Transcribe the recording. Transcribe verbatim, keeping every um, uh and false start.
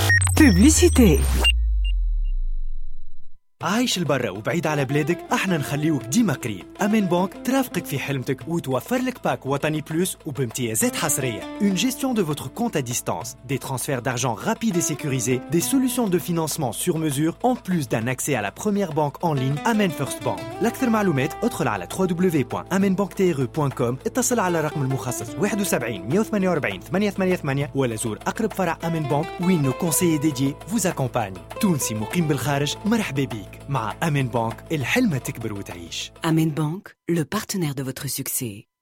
Publicité. عايش البرة وبعيد على بلادك، احنا نخليوك ديما قريب. أمان بانك ترافقك في حلمتك وتوفر لك باك وطني بلوس وبامتيازات حصرية. Une gestion de votre compte à distance, des transferts d'argent rapides et sécurisés, des solutions de financement sur mesure, en plus d'un accès à la première banque en ligne Amen First Bank. لأكثر معلومات ادخل على دبليو دبليو دبليو دوت amen bank t r e دوت com، اتصل على الرقم المخصص واحد وسبعين مية وثمانية وأربعين ثمانية ثمانية ثمانية ولا زور أقرب فرع أمان بانك وين nos conseillers dédiés vous accompagnent. تونسي مقيم بالخارج مرحبا بيك. مع أمان بانك الحلمة تكبر وتعيش. Amen Bank, le partenaire de votre succès.